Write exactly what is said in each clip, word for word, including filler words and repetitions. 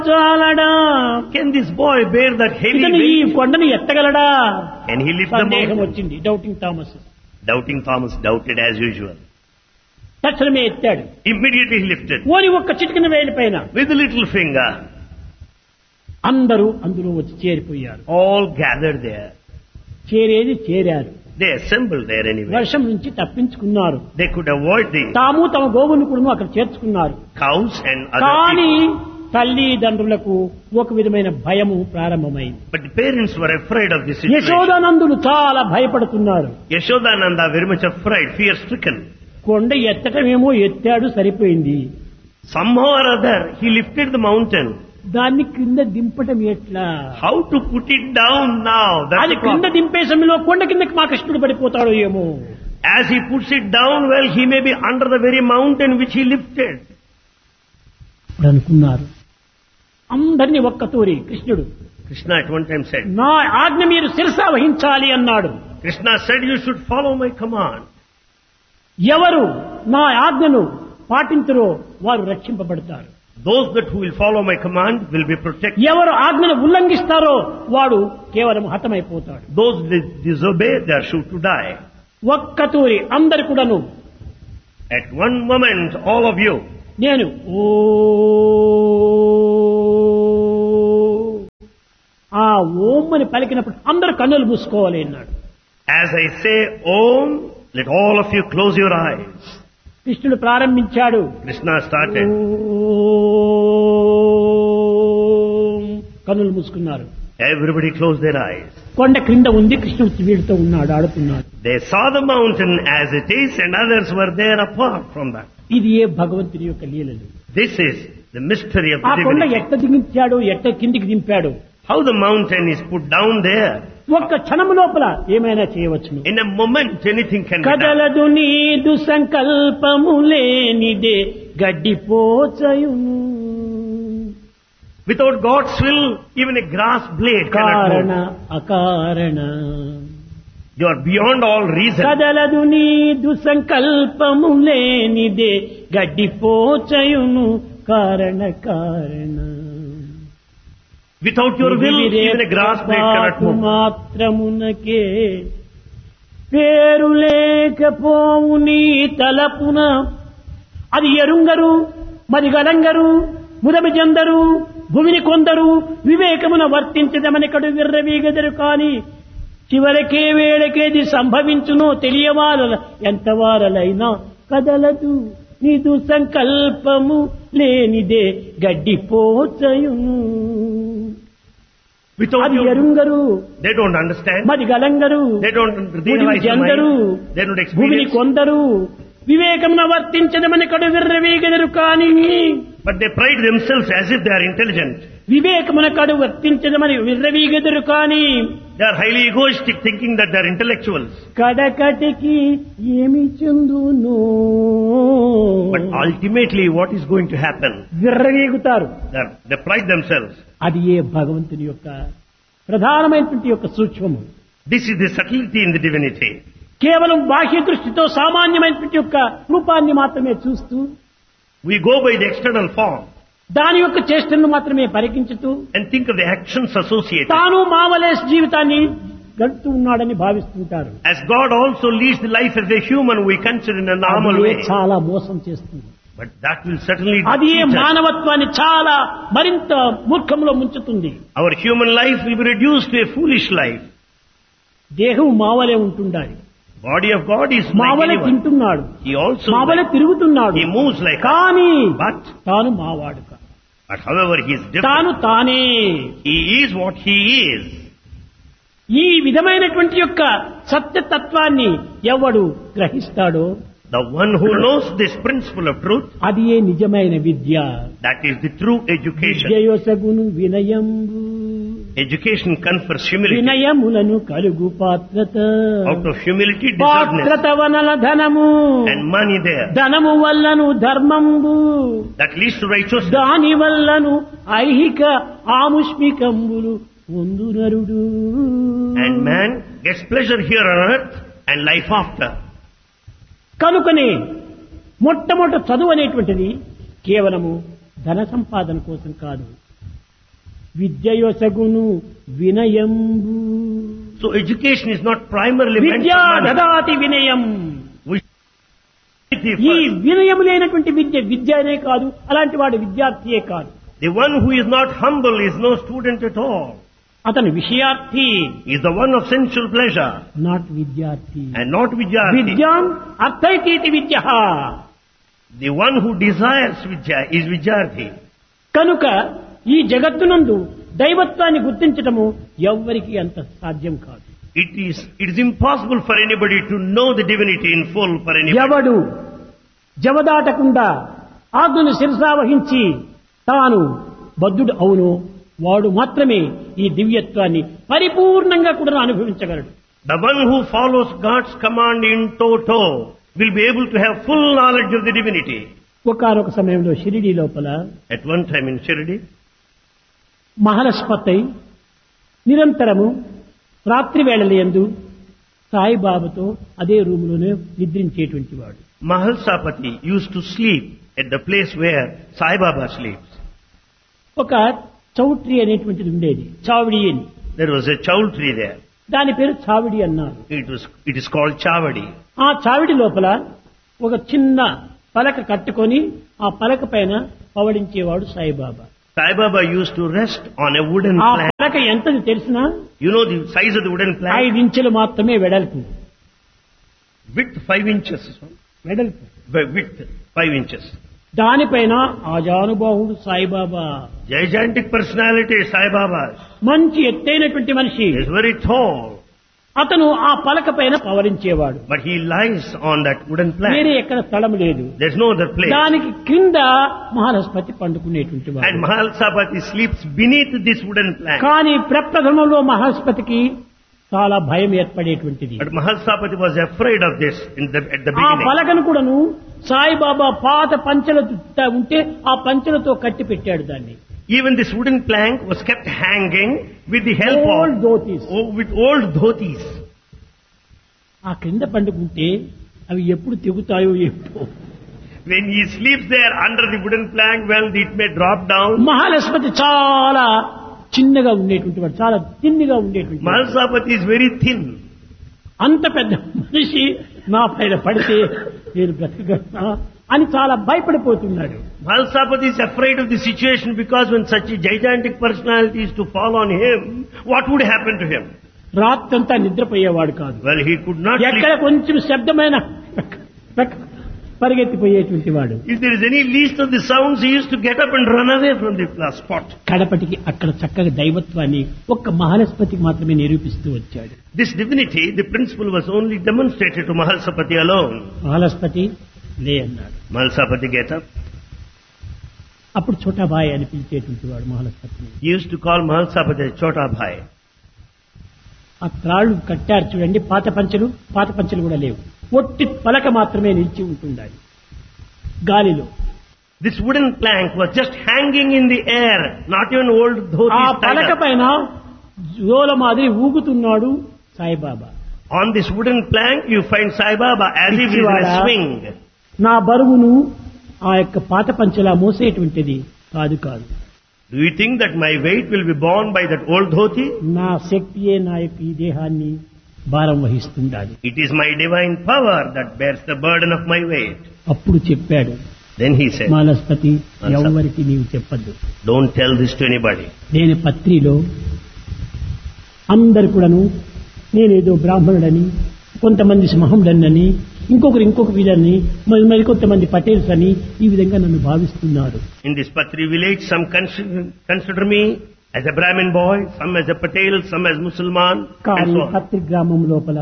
చాలడా Can this boy bear that heavy ఇతను ఈ weight? కొండని ఎత్తగలడా Can he lift the సందేహం mountain? వచ్చింది doubting Thomas. Doubting Thomas doubted as usual. తక్షణమే ఎత్తాడు. Immediately he lifted ఓని ఒక్క చిటికిన వేలి పైన with a little finger. అందరూ అందులో వచ్చి చేరిపోయారు. All gathered there. చేరేది చేరారు. They assembled there anyway. వర్షం నుంచి తప్పించుకున్నారు. They could avoid the తాము తమ గోవును కూడా అక్కడ చేర్చుకున్నారు. cows and other కానీ people. తల్లిదండ్రులకు ఒక విధమైన భయము ప్రారంభమైంది. But the parents were afraid of this situation. యశోదానందులు చాలా భయపడుతున్నారు. Yashodananda very much afraid, fear stricken. కొండ ఎత్తటమేమో ఎత్తాడు సరిపోయింది. Somehow or other he lifted the mountain. దాన్ని క్రింద దింపటం ఎట్లా? How to put it down now? That's అది the క్రింద problem. దింపే సమయంలో కొండ కిందకి మా కృష్ణుడు పడిపోతాడో ఏమో. As he puts it down, well, he may be under the very mountain which he lifted. ఇప్పుడు అనుకున్నారు. అందరినీ ఒక్కతూరి కృష్ణుడు Krishna at one time said, నా ఆజ్ఞ మీరు శిరసా వహించాలి అన్నాడు. Krishna said you should follow my command. ఎవరు నా ఆజ్ఞను పాటించరో వారు రక్షింపబడతారు. Those that who will follow my command will be protected. ఎవరు ఆజ్ఞను ఉల్లంఘిస్తారో వాడు కేవలం హతమైపోతాడు. Those that disobey, they are sure to die. ఒక్కతూరి అందరు కూడాను At one moment, all of you, నేను ఓ ఆ ఓం అని పలికినప్పుడు అందరూ కన్నులు మూసుకోవాలి అన్నాడు. as I say Om, let all of you close your eyes. కృష్ణుడు ప్రారంభించాడు. Krishna started. ఓం కన్నులు మూసుకున్నారు. Everybody closed their eyes. కొండ క్రింద ఉంది, కృష్ణుడు వీడితో ఉన్నాడు, ఆడుతున్నాడు. They saw the mountain as it is and others were there apart from that. ఇది ఏ భగవంతుని యొక్క లీలలు. This is the mystery of ఆ the కొండ divinity. ఎట్ట దిగించాడు, ఎట్ట కిందికి దింపాడు. How the mountain is put down there. ఒక్క క్షణము లోపల ఏమైనా చేయవచ్చును. In a moment, anything can be done. కదలదు నీదు సంకల్పము లేనిదే గడ్డిపోచయును. Without God's will, even a grass blade కారణ cannot move. అకారణ You are beyond all reason. కదలదు నీదు సంకల్పము లేనిదే గడ్డిపోచయును. కారణ కారణ Without your will, even a grass blade cannot move. మాత్రమునకే పేరు లేకపోవు నీ తలపున. అది ఎరుంగరు మరి గలంగరు ముదమి జందరు భూమిని కొందరు వివేకమున వర్తించదమనికడు విర్రవీగదరు కాని చివరకే వేళకేది సంభవించునో తెలియవార ఎంతవారలైనా కదలదు నీదు సంకల్పము లేనిదే గడ్డిపోచయును. Without అది your, ఎరుంగరు they don't understand. మరి గలంగరు They don't భూమిని realize the జందరు mind. They don't భూమిని experience. కొందరు వివేకమున వర్తించదమనికడు విర్రవీగదరు కాని But they pride themselves as if they are intelligent. వివేకమునకడు వర్తించదమని విర్రవీగదరు కాని They are highly egoistic, thinking that they are intellectuals. కడకటికి ఏమి చెందును. But ultimately, what is going to happen? విర్రవీగుతారు. They, are, they pride themselves. అది ఏ భగవంతుని యొక్క ప్రధానమైనటువంటి యొక్క సూక్ష్మము. This is the subtlety in the divinity. కేవలం బాహ్య దృష్టితో సామాన్యమైనటువంటి యొక్క రూపాన్ని మాత్రమే చూస్తూ We go by the external form దాని యొక్క చేష్టలను మాత్రమే పరికించుతూ and think of the actions associated. తాను మామలేస్ జీవితాన్ని గడుపుతూ ఉన్నాడని భావిస్తుంటారు. As God also leads the life as a human, we consider in a normal అది way. చాలా మోసం చేస్తుంది. But that will certainly అది ఏ cheat us. మానవత్వాన్ని చాలా మరింత మూర్ఖంలో ముంచుతుంది. Our human life will be reduced to a foolish life. దేహం మావలే ఉంటుండాలి. Body of God is like మావలే anyone. తింటున్నాడు, He also మావలే తిరుగుతున్నాడు. he moves like us. కానీ But తాను మావాడు కాదు. but however he is different. తాను తానే. He is what he is. ఈ విధమైనటువంటి యొక్క సత్యతత్వాన్ని ఎవడు గ్రహిస్తాడో The one who knows this principle of truth, అది ఏ నిజమైన విద్య. that is the true education. విద్యయొసగును వినయంబు. Education confers humility. వినయములను కలుగు పాత్రత. Out of humility, deservedness. పాత్రత వనల ధనము. And money there. ధనము వల్లను ధర్మంబు. That leads to righteousness. దాని వల్లను ఐహిక ఆముష్మికంబులు పొందునరుడు. And man gets pleasure here on earth and life after. కనుకనే మొట్టమొదట చదువు అనేటువంటిది కేవలము ధన సంపాదన కోసం కాదు, విద్యయొసగును వినయంబు. So education is not primarily meant విద్యా for money. దదాతి వినయం. We should ఈ first. వినయం లేనటువంటి విద్య విద్య అనే కాదు, అలాంటి వాడు విద్యార్థియే కాదు. The one who is not humble is no student at all. అతను విషయార్థి, He is the one of sensual pleasure not విద్యార్థి. and not Vidyarthi. విద్యాం అర్థైతీతి Vidya. The one who desires Vidya is Vidyarthi. కనుక ఈ జగత్తునందు దైవత్వాన్ని గుర్తించటము ఎవ్వరికి అంత సాధ్యం కాదు. It is, it is impossible for anybody to know the divinity in full for anybody. ఎవడు జవదాటకుండా ఆజ్ఞను శిరసావహించి తాను బద్ధుడు అవును వాడు మాత్రమే ఈ దివ్యత్వాన్ని పరిపూర్ణంగా కూడా అనుభవించగలడు. The one who follows God's command in toto will be able to have full knowledge of the divinity. ఒకానొక సమయంలో షిరిడీ లోపల At one time in Shirdi, మహాలస్పతై నిరంతరము రాత్రి వేళలయందు సాయిబాబాతో అదే రూములోనే నిద్రించేటువంటి వాడు. Mahalsapati used to sleep at the place where Sai Baba sleeps. ఒక చౌట్రీ అనేటువంటిది ఉండేది, చావిడి అని. There was a chowl tree there. దాని పేరు చావిడి అన్నారు. It was, it is called Chavadi. ఆ చావిడి లోపల ఒక చిన్న పలక కట్టుకొని ఆ పలక పైన పవడించేవాడు Saibaba. Sai Baba used to rest on a wooden ఆ plank. పలక ఎంతది తెలిసినా You know the size of the wooden plank? ఐదించులు మాత్రమే వెడల్పు. Width five inches. వెడల్పు Width five inches. దానిపైన ఆజానుబాహుడు Saibaba, Gigantic personality Sai Baba. మంచి ఎత్తైనటువంటి మనిషి. He is very tall. అతను ఆ పలక పైన పవరించేవాడు. But he lies on that wooden వేరే plank. ఎక్కడ స్థలం లేదు. There's no other place. దానికి క్రింద మహాలస్పతి పండుకునేటువంటి And వాడు. Mahalsapati sleeps beneath this wooden plank. కానీ ప్రప్రథమంలో మహాలస్పతికి చాలా భయం ఏర్పడేటువంటిది. But Mahalsapati was afraid of this in the, at the ఆ beginning. పలకను కూడాను సాయిబాబా పాత పంచలతో ఉంటే ఆ పంచలతో కట్టి పెట్టాడు దాన్ని. Even this wooden plank was kept hanging with the help Old of dhotis. oh, with old dhotis. ఆ క్రింద పండుకుంటే అవి ఎప్పుడు తెగుతాయో ఏమో. When he sleeps there under the wooden plank, well, it may drop down. మహాలస్పతి చాలా చిన్నగా ఉండేటువంటి వాడు, చాలా తిన్నిగా ఉండేటువంటి వాడు. Mahalsapati is very thin. అంత పెద్ద మనిషి నా పైన పడితే నేను బ్రతకగలనా అని చాలా భయపడిపోతున్నాడు. Mahalsapati is afraid of the situation because when such a gigantic personality is to fall on him, what would happen to him? రాత్రంతా నిద్రపోయేవాడు కాదు. Well, he could not ఎక్కడ sleep. కొంచెం శబ్దమైన పరిగెత్తిపోయేటువంటి వాడు. If there is any least of the sounds, he used to get up and run away from the spot. కడపటికి అక్కడ చక్కగా దైవత్వాన్ని ఒక్క మహాలస్పతికి మాత్రమే నిరూపిస్తూ వచ్చాడు. This divinity, the principle was only demonstrated to Mahalsapati alone. మహాలస్పతి లే అన్నాడు. Mahalsapati get up. అప్పుడు చోటాబాయ్ అని పిలిచేటువంటి వాడు మహాలస్పతిని. He used to call Mahalsapati Chota Bhai. ఆ త్రాళ్ళు కట్టారు చూడండి, పాత పంచలు, పాత పంచలు కూడా లేవు, ఒట్టి పలక మాత్రమే నిలిచి ఉంటుండాలి గాలిలో. This wooden plank was just hanging in the air, not even old ఆ dhotis tied పలక up. పైన జోల మాదిరి ఊగుతున్నాడు Saibaba. On this wooden plank, you find Sai Baba as if he is in a పిచ్చివాడా, swing. నా బరువును ఆ యొక్క పాత పంచలా మోసేటువంటిది కాదు కాదు. Do you think that my weight will be borne by that old dhoti? నా శక్తియే నా యొక్క ఈ దేహాన్ని భారం వహిస్తుండాలి. It is my divine power that bears the burden of my weight. అప్పుడు చెప్పాడు Then he said, మాలస్పతి, Mahalsapati. ఎవరికి నీవు చెప్పద్దు. don't tell this to anybody. నేను పత్రిలో అందరు కూడాను నేనేదో బ్రాహ్మణుడని, కొంతమంది సింహముడని, ఇంకొకరు ఇంకొక వీళ్ళని, మరి మరి కొంతమంది పటేల్స్ అని ఈ విధంగా నన్ను భావిస్తున్నారు. In this Patri village, some consider, consider me as a Brahmin boy, some as a Patel, some as Musalman, and కానీ so on. పత్రి గ్రామం లోపల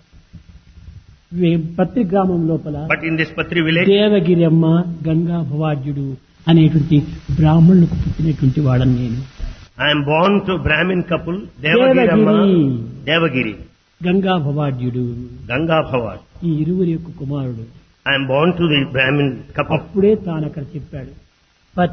వే- పత్రి గ్రామం లోపల But in this Patri village, Devagiramma Ganga భవాడ్యుడు అనేటువంటి బ్రాహ్మణులకు పుట్టినటువంటి వాడని నేను. I am born to a Brahmin couple, Devagiri Amma, Devagiri. Devagiri, Ganga భవాడ్యుడు Ganga Bhavat. ఈ ఇరువురి యొక్క కుమారుడు. I am born to the Brahmin couple. అప్పుడే తాను అక్కడ చెప్పాడు,